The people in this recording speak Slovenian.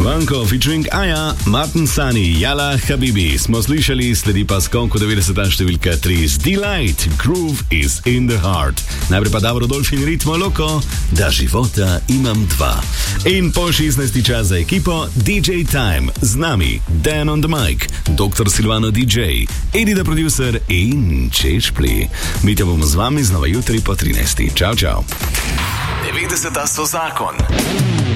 Vanko featuring Aya, Martin Sani, Yala Habibi. Smo slišali, sledi pa skok v 90. številka 3 z Delight, Groove is in the heart. Najprej pa Davor Rodolfin, Ritmo Loko, da života imam dva. In po 16. čas za ekipo DJ Time, z nami Dan on the mic, Dr. Silvano DJ, Edi the producer in Češpli. Mi te bomo z vami znova jutri po 13. Čau, čau. 90. so zakon.